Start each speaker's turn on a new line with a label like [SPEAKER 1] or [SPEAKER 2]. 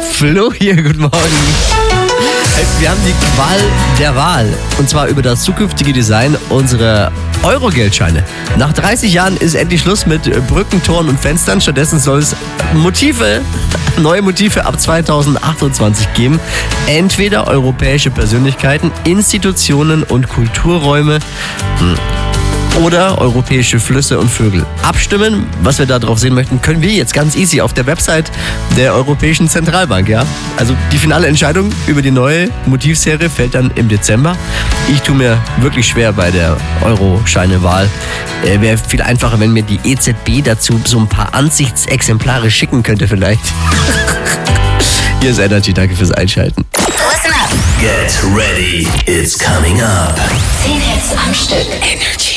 [SPEAKER 1] Flo hier, guten Morgen. Wir haben die Qual der Wahl. Und zwar über das zukünftige Design unserer Euro-Geldscheine. Nach 30 Jahren ist endlich Schluss mit Brücken, Toren und Fenstern. Stattdessen soll es neue Motive ab 2028 geben. Entweder europäische Persönlichkeiten, Institutionen und Kulturräume oder europäische Flüsse und Vögel. Abstimmen, was wir da drauf sehen möchten, können wir jetzt ganz easy auf der Website der Europäischen Zentralbank. Ja? Also die finale Entscheidung über die neue Motivserie fällt dann im Dezember. Ich tue mir wirklich schwer bei der Euro-Scheine-Wahl. Wäre viel einfacher, wenn mir die EZB dazu so ein paar Ansichtsexemplare schicken könnte vielleicht. Hier ist Energy, danke fürs Einschalten.
[SPEAKER 2] Listen up.
[SPEAKER 3] Get ready, it's coming up.
[SPEAKER 2] 10 Hits am Stück. Energy.